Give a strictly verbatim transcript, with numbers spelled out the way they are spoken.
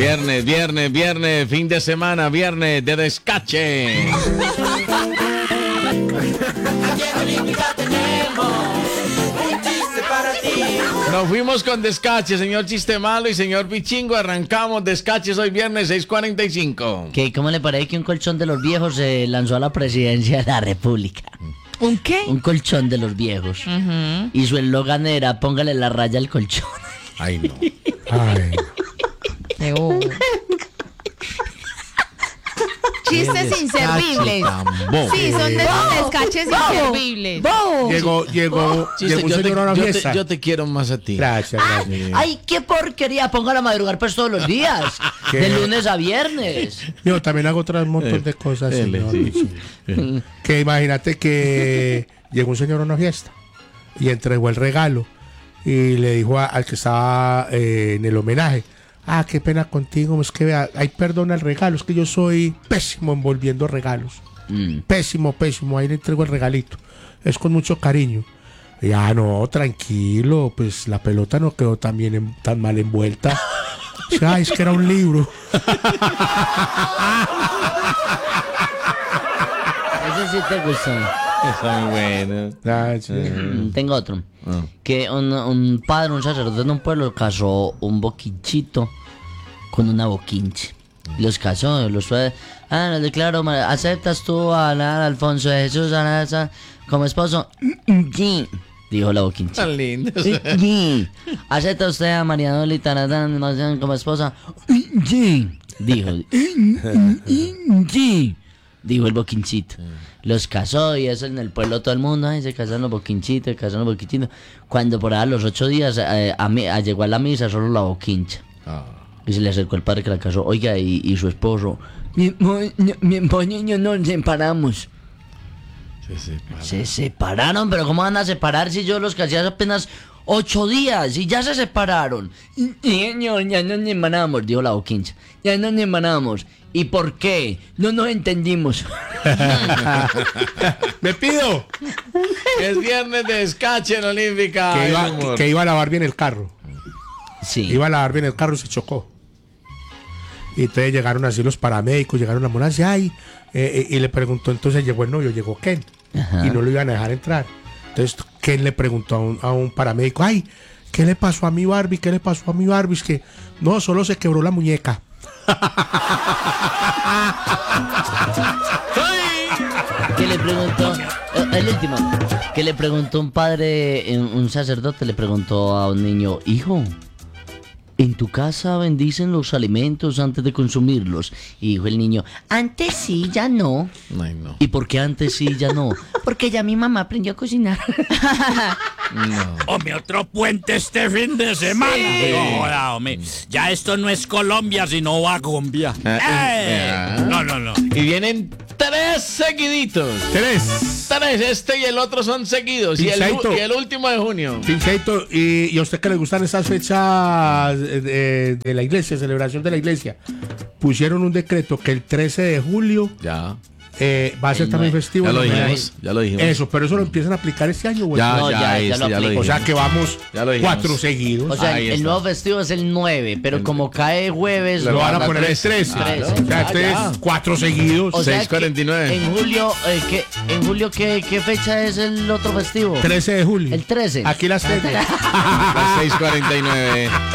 Viernes, viernes, viernes, fin de semana, viernes de descache. Nos fuimos con descache, señor Chiste Malo y señor Pichingo. Arrancamos descaches hoy viernes seis cuarenta y cinco. ¿Qué, ¿Cómo le parece que un colchón de los viejos se lanzó a la presidencia de la República? ¿Un qué? Un colchón de los viejos. Uh-huh. Y su eslogan era: póngale la raya al colchón. Ay, no. Ay. Qué bobo. Chistes inservibles. Sí, son de esos descaches inservibles. Llegó, llegó, Chiste, llegó un yo, te, señor a una yo, fiesta. te, yo te quiero más a ti. Gracias, gracias. ¡Ay, qué porquería! Póngala a madrugar pues todos los días. ¿Qué? De lunes a viernes. Yo también hago otro montón Eh, de cosas, él, señor. sí. Sí. Que imagínate que llegó un señor a una fiesta y entregó el regalo y le dijo a- al que estaba eh, en el homenaje: ah, qué pena contigo, es que vea, ay, perdona el regalo, es que yo soy pésimo envolviendo regalos. Mm. Pésimo, pésimo, ahí le entrego el regalito. Es con mucho cariño. Y, ah, no, tranquilo, pues la pelota no quedó tan bien, en- tan mal envuelta. O sea, es que era un libro. Eso sí te gustó. Está muy bueno. Gracias. Mm, Tengo otro. Ah. Que un, un padre, un sacerdote en un pueblo casó un boquinchito con una boquinche. Los casó, los fue. Ah, los declaro, ma- ¿aceptas tú a la- Alfonso de Jesús a la- a- como esposo? Sí, dijo la boquinche. Tan lindo. Sí. ¿Acepta usted a María Dolita Natán como esposa? Sí, dijo. Sí, dijo el boquinchito. Los casó y eso en el pueblo todo el mundo, ay, se casan los boquinchitos, se casan los boquinchitos. Cuando por ahí a los ocho días eh, a mi- a- llegó a la misa solo la boquincha. Ah. Y se le acercó el padre que la casó. Oiga, y, y su esposo, mi, mo- mi esposo y yo nos separamos. Se separa. Se separaron, pero ¿cómo van a separar si yo los casé hace apenas ocho días y ya se separaron? Y, señor, ya nos separamos, dijo la boquincha. Ya nos separamos. ¿Y por qué? No nos entendimos. Me pido Es viernes de descache en Olímpica. que Ay, iba, humor. que iba a lavar bien el carro. Sí. Iba a lavar bien el carro y se chocó. Y entonces llegaron así los paramédicos, llegaron a ambulancia, ay, eh, eh, y le preguntó, entonces llegó el novio, llegó Ken, Ajá. y no lo iban a dejar entrar. Entonces Ken le preguntó a un, a un paramédico, ay, ¿qué le pasó a mi Barbie? ¿Qué le pasó a mi Barbie? Es que no, solo se quebró la muñeca. Que le preguntó, eh, el último, que le preguntó un padre, eh, un sacerdote le preguntó a un niño: hijo, ¿en tu casa bendicen los alimentos antes de consumirlos? Y dijo el niño: antes sí, ya no. Ay, no. ¿Y por qué antes sí, ya no? Porque ya mi mamá aprendió a cocinar. No. Hombre, otro puente este fin de semana. No, joda, hombre. Ya esto no es Colombia, sino Bagombia. Ah, ¡Eh! ah. No, no, no. Y vienen tres seguiditos. Tres. Tres, este y el otro son seguidos. Y el, Pinceito. y el último de junio. Pincheito, y, y a usted que le gustan esas fechas eh, de, de la iglesia, celebración de la iglesia, pusieron un decreto que el trece de julio Ya. eh, va a ser El también nueve. festivo. Ya lo en homenaje. dijimos. Ya lo dijimos. Eso, pero eso lo empiezan a aplicar este año, güey. Ya, No, ya, ya, ya ese, lo ya lo aplico. O dijimos. sea que vamos Ya lo dijimos. cuatro seguidos. O sea, Ahí el está. nuevo festivo es el nueve, pero como cae jueves, lo van a la poner el trece. trece. Trece. O sea, Ah, este ya. es cuatro seguidos. o sea seis cuarenta y nueve. que en julio, eh, ¿qué, en julio ¿qué, qué fecha es el otro festivo? trece de julio. El trece. Aquí las tengo. Las seis cuarenta y nueve.